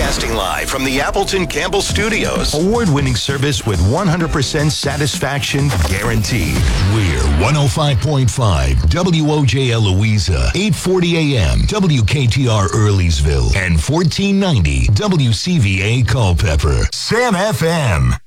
Broadcasting live from the Appleton Campbell Studios. Award-winning service with 100% satisfaction guaranteed. We're 105.5 WOJL Louisa, 840 AM WKTR Earlysville, and 1490 WCVA Culpeper. Sam FM.